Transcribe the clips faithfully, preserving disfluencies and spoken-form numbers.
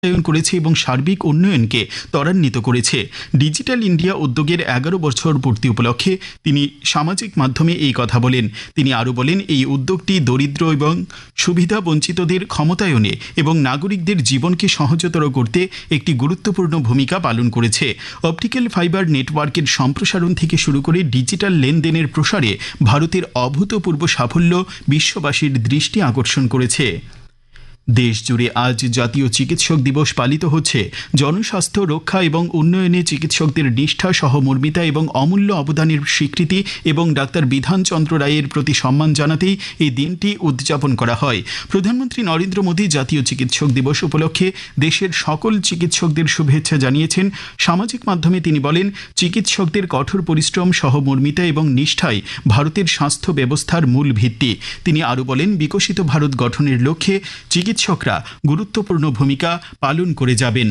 ক্ষমতায়ন করেছে এবং সার্বিক উন্নয়নকে ত্বরান্বিত করেছে। ডিজিটাল ইন্ডিয়া উদ্যোগের এগারো বছর পূর্তি উপলক্ষে তিনি সামাজিক মাধ্যমে এই কথা বলেন। তিনি আরও বলেন, এই উদ্যোগটি দরিদ্র এবং সুবিধা বঞ্চিতদের ক্ষমতায়নে এবং নাগরিকদের জীবনকে সহজতর করতে একটি গুরুত্বপূর্ণ ভূমিকা পালন করেছে। অপটিক্যাল ফাইবার নেটওয়ার্কের সম্প্রসারণ থেকে শুরু করে ডিজিটাল লেনদেনের প্রসারে ভারতের অভূতপূর্ব সাফল্য বিশ্ববাসীর দৃষ্টি আকর্ষণ করেছে। দেশ জুড়ে আজ জাতীয় চিকিৎসক দিবস পালিত হচ্ছে। জনস্বাস্থ্য রক্ষা এবং উন্নয়নে চিকিৎসকদের নিষ্ঠা, সহমর্মিতা এবং অমূল্য অবদানের স্বীকৃতি এবং ডাক্তার বিধানচন্দ্র রায়ের প্রতি সম্মান জানাতেই এই দিনটি উদযাপন করা হয়। প্রধানমন্ত্রী নরেন্দ্র মোদী জাতীয় চিকিৎসক দিবস উপলক্ষে দেশের সকল চিকিৎসকদের শুভেচ্ছা জানিয়েছেন। সামাজিক মাধ্যমে তিনি বলেন, চিকিৎসকদের কঠোর পরিশ্রম, সহমর্মিতা এবং নিষ্ঠাই ভারতের স্বাস্থ্য ব্যবস্থার মূল ভিত্তি। তিনি আরও বলেন, বিকশিত ভারত গঠনের লক্ষ্যে চিকিৎসকরা গুরুত্বপূর্ণ ভূমিকা পালন করে যাবেন।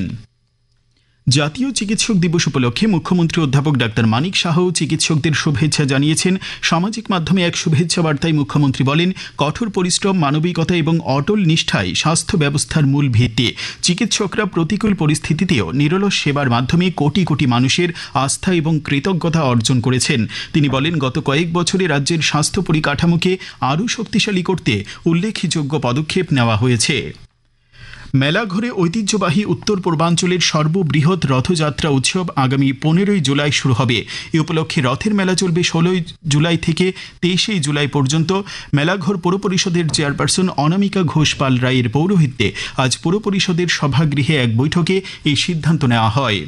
জাতীয় চিকিৎসক দিবস উপলক্ষে মুখ্যমন্ত্রী অধ্যাপক ডাক্তার মানিক সাহাও চিকিৎসকদের শুভেচ্ছা জানিয়েছেন। সামাজিক মাধ্যমে এক শুভেচ্ছা বার্তায় মুখ্যমন্ত্রী বলেন, কঠোর পরিশ্রম, মানবিকতা এবং অটল নিষ্ঠাই স্বাস্থ্য ব্যবস্থার মূল ভিত্তি। চিকিৎসকরা প্রতিকূল পরিস্থিতিতেও নিরলস সেবার মাধ্যমে কোটি কোটি মানুষের আস্থা এবং কৃতজ্ঞতা অর্জন করেছেন। তিনি বলেন, গত কয়েক বছরে রাজ্যের স্বাস্থ্য পরিকাঠামোকে আরও শক্তিশালী করতে উল্লেখযোগ্য পদক্ষেপ নেওয়া হয়েছে। মেলাঘরে ঐতিহ্যবাহী উত্তর পূর্বাঞ্চলের সর্ববৃহৎ রথযাত্রা উৎসব আগামী পনেরোই জুলাই শুরু হবে। এ উপলক্ষে রথের মেলা চলবে ষোলোই জুলাই থেকে তেইশে জুলাই পর্যন্ত। মেলাঘর পৌর পরিষদের চেয়ারপারসন অনামিকা ঘোষ পাল রায়ের পৌরোহিত্যে আজ পৌর পরিষদের সভাগৃহে এক বৈঠকে এই সিদ্ধান্ত নেওয়া হয়।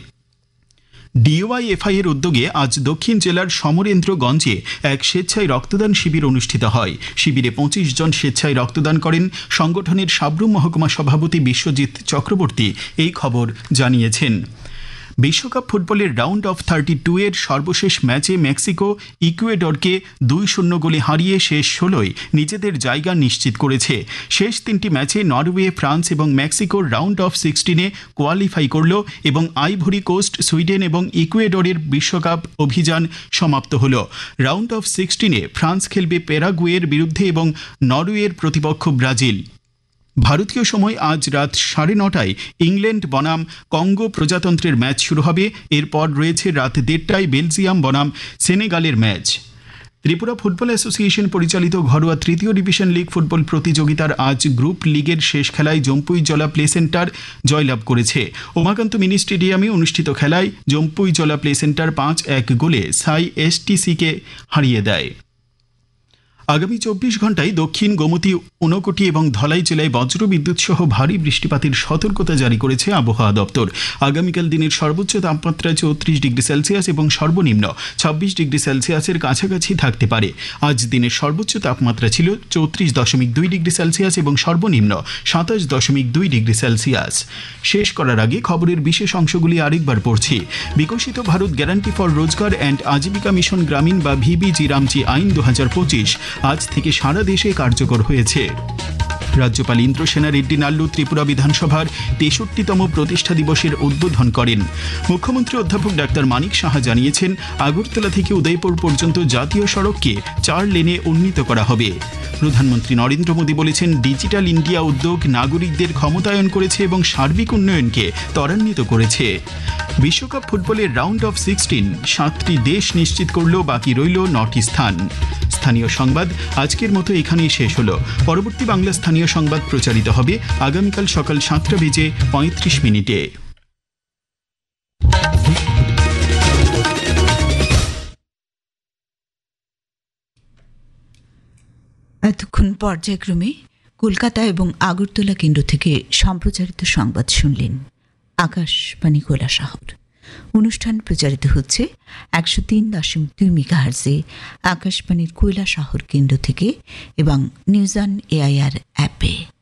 ডিওয়াইএফআই এর উদ্যোগে আজ দক্ষিণ জেলার সমরেন্দ্রগঞ্জে এক স্বেচ্ছায় রক্তদান শিবির অনুষ্ঠিত হয়। শিবিরে পঁচিশ জন স্বেচ্ছায় রক্তদান করেন। সংগঠনের সাব্রুম মহকুমা সভাপতি বিশ্বজিৎ চক্রবর্তী এই খবর জানিয়েছেন। বিশ্বকাপ ফুটবলের রাউন্ড অফ থার্টি টু এর সর্বশেষ ম্যাচে মেক্সিকো ইকুয়েডরকে দুই শূন্য গোলে হারিয়ে শেষ ষোলোয় নিজেদের জায়গা নিশ্চিত করেছে। শেষ তিনটি ম্যাচে নরওয়ে, ফ্রান্স এবং মেক্সিকোর রাউন্ড অফ সিক্সটিনে কোয়ালিফাই করল এবং আইভরি কোস্ট, সুইডেন এবং ইকুয়েডরের বিশ্বকাপ অভিযান সমাপ্ত হল। রাউন্ড অফ সিক্সটিনে ফ্রান্স খেলবে প্যারাগুয়ের বিরুদ্ধে এবং নরওয়ের প্রতিপক্ষ ব্রাজিল। ভারতীয় সময় আজ রাত সাড়ে নটায় ইংল্যান্ড বনাম কঙ্গো প্রজাতন্ত্রের ম্যাচ শুরু হবে। এরপর রয়েছে রাত দেড়টায় বেলজিয়াম বনাম সেনেগালের ম্যাচ। ত্রিপুরা ফুটবল অ্যাসোসিয়েশন পরিচালিত ঘরোয়া তৃতীয় ডিভিশন লিগ ফুটবল প্রতিযোগিতার আজ গ্রুপ লিগের শেষ খেলায় জম্পুই জলা প্লে সেন্টার জয়লাভ করেছে। উমাকান্ত মিনি স্টেডিয়ামে অনুষ্ঠিত খেলায় জম্পুই জলা প্লে সেন্টার পাঁচ এক গোলে সাই এসটিসিকে হারিয়ে দেয়। আগামী চব্বিশ ঘন্টায় দক্ষিণ গোমতী, ঊনকোটি এবং ধলাই জেলায় বজ্রবিদ্যুৎ সহ ভারী বৃষ্টিপাতের সতর্কতা জারি করেছে আবহাওয়া দপ্তর। আগামীকাল দিনের সর্বোচ্চ তাপমাত্রা চৌত্রিশ ডিগ্রি সেলসিয়াস এবং সর্বনিম্ন ছাব্বিশ ডিগ্রি সেলসিয়াসের কাছাকাছি থাকতে পারে। আজ দিনের সর্বোচ্চ তাপমাত্রা ছিল চৌত্রিশ দশমিক দুই ডিগ্রি সেলসিয়াস এবং সর্বনিম্ন সাতাশ দশমিক দুই ডিগ্রি সেলসিয়াস। শেষ করার আগে খবরের বিশেষ অংশগুলি আরেকবার পড়ছি। বিকশিত ভারত গ্যারান্টি ফর রোজগার অ্যান্ড আজীবিকা মিশন গ্রামীণ বা ভিবিজি রামজি আইন দু হাজার পঁচিশ আজ থেকে সারা দেশে কার্যকর হয়েছে। রাজ্যপাল ইন্দ্রসেনা রেড্ডি নাল্লু ত্রিপুরা বিধানসভার তেষট্টিতম প্রতিষ্ঠা দিবসের উদ্বোধন করেন। মুখ্যমন্ত্রী অধ্যাপক ডাক্তার মানিক সাহা জানিয়েছেন, আগরতলা থেকে উদয়পুর পর্যন্ত জাতীয় সড়ককে চার লেনে উন্নীত করা হবে। প্রধানমন্ত্রী নরেন্দ্র মোদী বলেছেন, ডিজিটাল ইন্ডিয়া উদ্যোগ নাগরিকদের ক্ষমতায়ন করেছে এবং সার্বিক উন্নয়নকে ত্বরান্বিত করেছে। বিশ্বকাপ ফুটবলের রাউন্ড অফ সিক্সটিন সাতটি দেশ নিশ্চিত করল, বাকি রইল নটি স্থান। স্থানীয় সংবাদ আজকের মতো এখানেই শেষ হলো। পরবর্তী বাংলা স্থানীয় সংবাদ প্রচারিত হবে আগামীকাল সকাল সাতটা বেজে পঁয়ত্রিশ মিনিটে। এতক্ষণ পর্যায়ক্রমে কলকাতা এবং আগরতলা কেন্দ্র থেকে সম্প্রচারিত সংবাদ শুনলেন। আকাশবাণী কৈলাসহর অনুষ্ঠান প্রচারিত হচ্ছে একশো তিন দশমিক দুই মেগাহার্জে আকাশবাণীর কৈলাসহর কেন্দ্র থেকে এবং নিউজ অন এআইআর অ্যাপে।